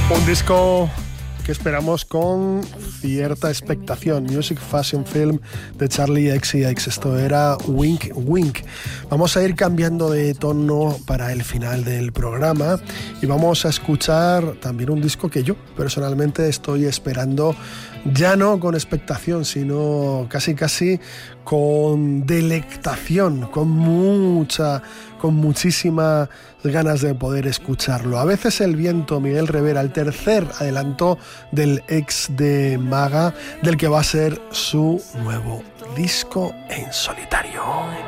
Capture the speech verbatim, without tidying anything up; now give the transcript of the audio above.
Un disco que esperamos con cierta expectación. Music Fashion Film de Charli X C X. Esto era Wink Wink. Vamos a ir cambiando de tono para el final del programa y vamos a escuchar también un disco que yo personalmente estoy esperando, ya no con expectación, sino casi casi con delectación, con mucha, con muchísimas ganas de poder escucharlo. A veces el viento, Miguel Rivera, el tercer adelanto del ex de Maga, del que va a ser su nuevo disco en solitario.